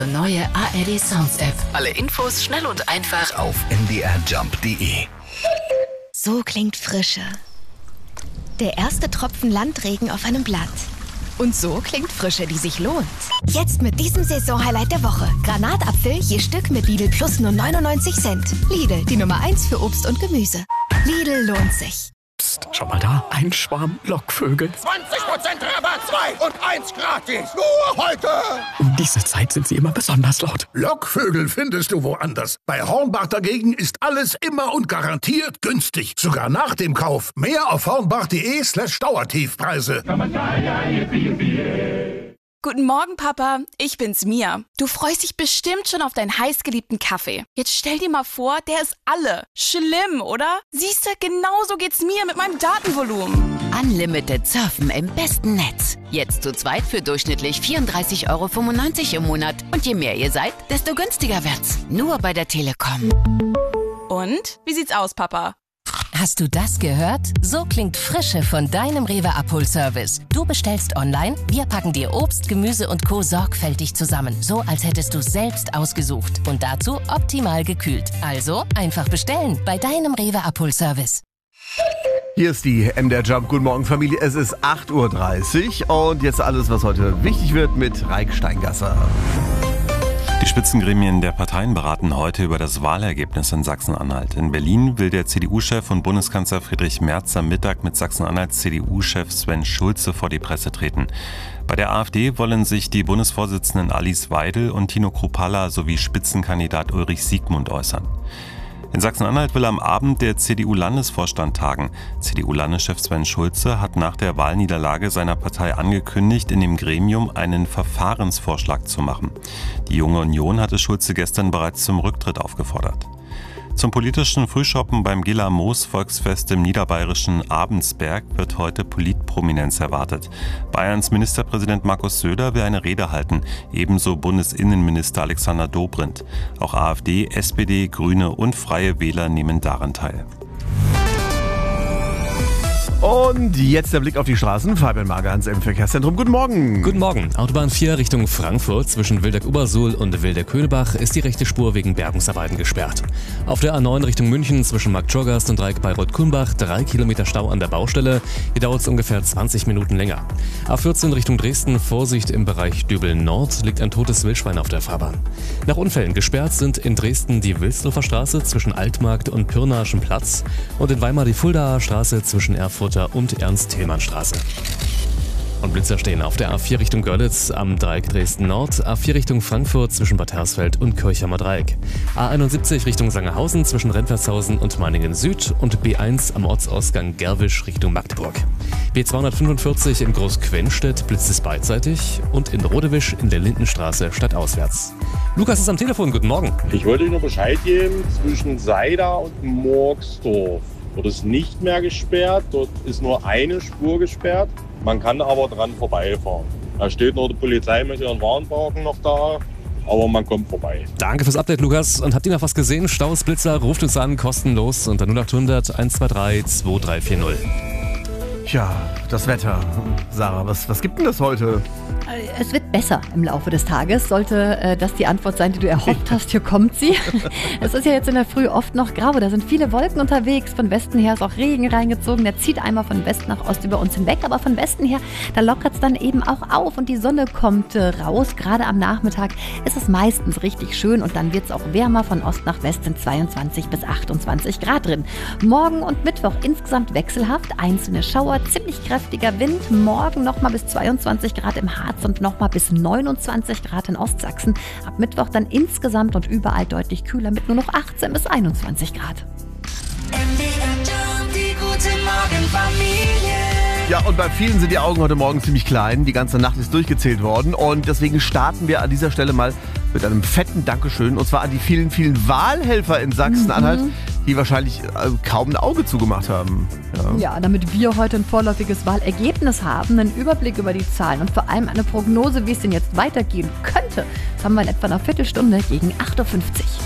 Neue ARD Sounds App. Alle Infos schnell und einfach auf ndrjump.de. So klingt Frische. Der erste Tropfen Landregen auf einem Blatt. Und so klingt Frische, die sich lohnt. Jetzt mit diesem Saison-Highlight der Woche. Granatapfel je Stück mit Lidl Plus nur 99 Cent. Lidl, die Nummer 1 für Obst und Gemüse. Lidl lohnt sich. Psst, schau mal da, ein Schwarm Lockvögel. 20% Rabatt, 2 und 1 gratis. Nur heute. Um diese Zeit sind sie immer besonders laut. Lockvögel findest du woanders. Bei Hornbach dagegen ist alles immer und garantiert günstig. Sogar nach dem Kauf. Mehr auf hornbach.de/Dauertiefpreise. Guten Morgen, Papa. Ich bin's, Mia. Du freust dich bestimmt schon auf deinen heißgeliebten Kaffee. Jetzt stell dir mal vor, der ist alle. Schlimm, oder? Siehste, genauso geht's mir mit meinem Datenvolumen. Unlimited Surfen im besten Netz. Jetzt zu zweit für durchschnittlich 34,95 € im Monat. Und je mehr ihr seid, desto günstiger wird's. Nur bei der Telekom. Und? Wie sieht's aus, Papa? Hast du das gehört? So klingt Frische von deinem Rewe-Abholservice. Du bestellst online, wir packen dir Obst, Gemüse und Co. sorgfältig zusammen. So, als hättest du es selbst ausgesucht. Und dazu optimal gekühlt. Also einfach bestellen bei deinem Rewe-Abholservice. Hier ist die MDR Jump. Guten Morgen, Familie. Es ist 8:30 Uhr und jetzt alles, was heute wichtig wird mit Raik Steingasser. Die Spitzengremien der Parteien beraten heute über das Wahlergebnis in Sachsen-Anhalt. In Berlin will der CDU-Chef und Bundeskanzler Friedrich Merz am Mittag mit Sachsen-Anhalts CDU-Chef Sven Schulze vor die Presse treten. Bei der AfD wollen sich die Bundesvorsitzenden Alice Weidel und Tino Kruppalla sowie Spitzenkandidat Ulrich Siegmund äußern. In Sachsen-Anhalt will am Abend der CDU-Landesvorstand tagen. CDU-Landeschef Sven Schulze hat nach der Wahlniederlage seiner Partei angekündigt, in dem Gremium einen Verfahrensvorschlag zu machen. Die Junge Union hatte Schulze gestern bereits zum Rücktritt aufgefordert. Zum politischen Frühschoppen beim Gila Moos Volksfest im niederbayerischen Abensberg wird heute Politprominenz erwartet. Bayerns Ministerpräsident Markus Söder will eine Rede halten, ebenso Bundesinnenminister Alexander Dobrindt. Auch AfD, SPD, Grüne und Freie Wähler nehmen daran teil. Und jetzt der Blick auf die Straßen. Fabian Magerhans im Verkehrszentrum. Guten Morgen. Guten Morgen. Autobahn 4 Richtung Frankfurt zwischen Wildeck-Obersuhl und Wildeck-Köhlbach ist die rechte Spur wegen Bergungsarbeiten gesperrt. Auf der A9 Richtung München zwischen Marktschorgast und Dreieck Bayreuth-Kulmbach 3 Kilometer Stau an der Baustelle. Hier dauert es ungefähr 20 Minuten länger. A14 Richtung Dresden, Vorsicht im Bereich Dübel-Nord, liegt ein totes Wildschwein auf der Fahrbahn. Nach Unfällen gesperrt sind in Dresden die Wilsdorfer Straße zwischen Altmarkt und Pirnaischen Platz und in Weimar die Fuldaer Straße zwischen Erfurt und Ernst-Thälmann-Straße. Und Blitzer stehen auf der A4 Richtung Görlitz am Dreieck Dresden-Nord, A4 Richtung Frankfurt zwischen Bad Hersfeld und Kirchheimer Dreieck, A71 Richtung Sangerhausen zwischen Rentwershausen und Meiningen-Süd und B1 am Ortsausgang Gerwisch Richtung Magdeburg. B245 in Großquenstedt blitzt es beidseitig und in Rodewisch in der Lindenstraße stadtauswärts. Lukas ist am Telefon, guten Morgen. Ich wollte Ihnen nur Bescheid geben, zwischen Seida und Morgsdorf wird es nicht mehr gesperrt. Dort ist nur eine Spur gesperrt. Man kann aber dran vorbeifahren. Da steht noch die Polizei mit ihren Warnbalken noch da, aber man kommt vorbei. Danke fürs Update, Lukas. Und habt ihr noch was gesehen? Staus, Blitzer, ruft uns an, kostenlos unter 0800 123 2340. Tja, das Wetter. Sarah, was gibt denn das heute? Es wird besser im Laufe des Tages. Sollte das die Antwort sein, die du erhofft hast, hier kommt sie. Es ist ja jetzt in der Früh oft noch grau. Da sind viele Wolken unterwegs. Von Westen her ist auch Regen reingezogen. Der zieht einmal von West nach Ost über uns hinweg. Aber von Westen her, da lockert es dann eben auch auf und die Sonne kommt raus. Gerade am Nachmittag ist es meistens richtig schön und dann wird es auch wärmer. Von Ost nach West sind 22 bis 28 Grad drin. Morgen und Mittwoch insgesamt wechselhaft. Einzelne Schauer, ziemlich kräftiger Wind. Morgen nochmal bis 22 Grad im Harz und nochmal bis 29 Grad in Ostsachsen. Ab Mittwoch dann insgesamt und überall deutlich kühler mit nur noch 18 bis 21 Grad. Die gute Morgenfamilie. Ja, und bei vielen sind die Augen heute Morgen ziemlich klein. Die ganze Nacht ist durchgezählt worden. Und deswegen starten wir an dieser Stelle mal mit einem fetten Dankeschön. Und zwar an die vielen, vielen Wahlhelfer in Sachsen-Anhalt, die wahrscheinlich kaum ein Auge zugemacht haben. Ja, damit wir heute ein vorläufiges Wahlergebnis haben, einen Überblick über die Zahlen und vor allem eine Prognose, wie es denn jetzt weitergehen könnte. Das haben wir in etwa einer Viertelstunde gegen 8:50 Uhr.